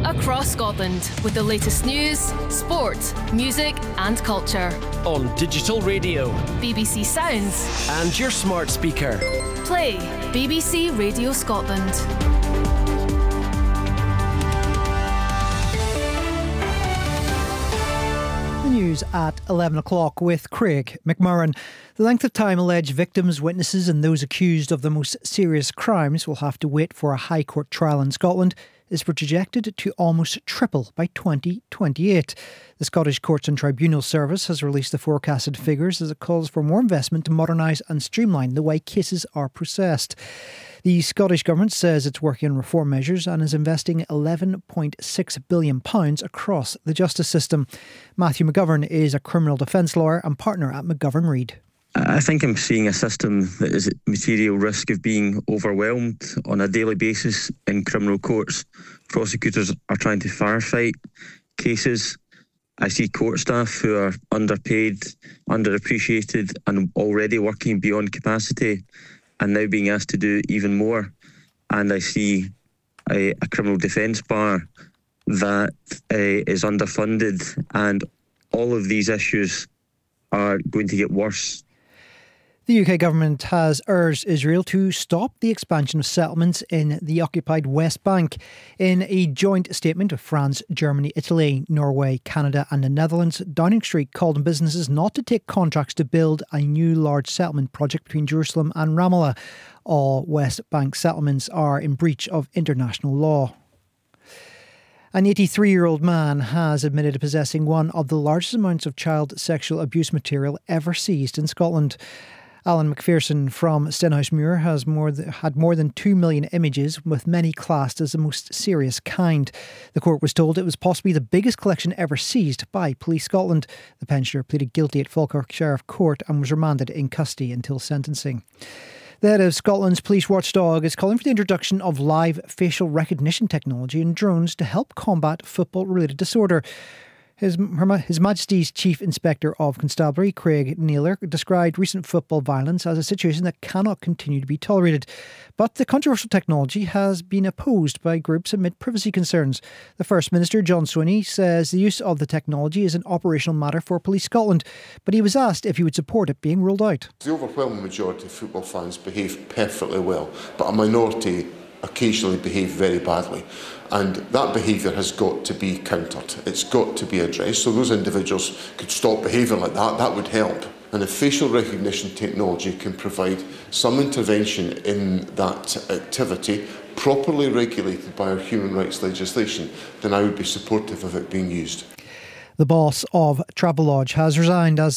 across Scotland with the latest news, sport, music and culture. On digital radio, BBC Sounds and your smart speaker. Play BBC Radio Scotland. The news at 11 o'clock with Craig McMurran. The length of time alleged victims, witnesses and those accused of the most serious crimes will have to wait for a High Court trial in Scotland is projected to almost triple by 2028. The Scottish Courts and Tribunal Service has released the forecasted figures as it calls for more investment to modernise and streamline the way cases are processed. The Scottish Government says it's working on reform measures and is investing £11.6 billion across the justice system. Matthew McGovern is a criminal defence lawyer and partner at McGovern Reid. I think I'm seeing a system that is at material risk of being overwhelmed on a daily basis in criminal courts. Prosecutors are trying to firefight cases. I see court staff who are underpaid, underappreciated and already working beyond capacity and now being asked to do even more. And I see a criminal defence bar that is underfunded, and all of these issues are going to get worse. The UK government has urged Israel to stop the expansion of settlements in the occupied West Bank. In a joint statement with France, Germany, Italy, Norway, Canada and the Netherlands, Downing Street called on businesses not to take contracts to build a new large settlement project between Jerusalem and Ramallah. All West Bank settlements are in breach of international law. An 83-year-old man has admitted to possessing one of the largest amounts of child sexual abuse material ever seized in Scotland. Alan McPherson from Stenhousemuir has had more than 2 million images, with many classed as the most serious kind. The court was told it was possibly the biggest collection ever seized by Police Scotland. The pensioner pleaded guilty at Falkirk Sheriff Court and was remanded in custody until sentencing. The head of Scotland's police watchdog is calling for the introduction of live facial recognition technology and drones to help combat football-related disorder. His Majesty's Chief Inspector of Constabulary, Craig Naylor, described recent football violence as a situation that cannot continue to be tolerated. But the controversial technology has been opposed by groups amid privacy concerns. The First Minister, John Swinney, says the use of the technology is an operational matter for Police Scotland, but he was asked if he would support it being rolled out. The overwhelming majority of football fans behave perfectly well, but a minority occasionally behave very badly. And that behaviour has got to be countered. It's got to be addressed. So those individuals could stop behaving like that. That would help. And if facial recognition technology can provide some intervention in that activity, properly regulated by our human rights legislation, then I would be supportive of it being used. The boss of Travelodge has resigned as